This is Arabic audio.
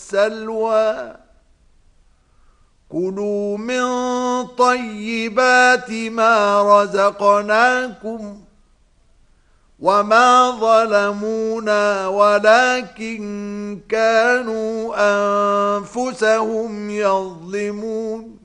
السلوى كلوا من طيبات ما رزقناكم وما ظلمونا ولكن كانوا أنفسهم يظلمون